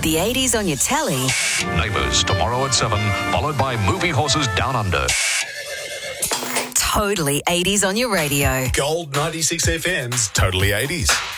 the 80s on your telly. Neighbours tomorrow at 7, followed by Movie Horses Down Under. Totally 80s on your radio. Gold 96 FM's Totally 80s.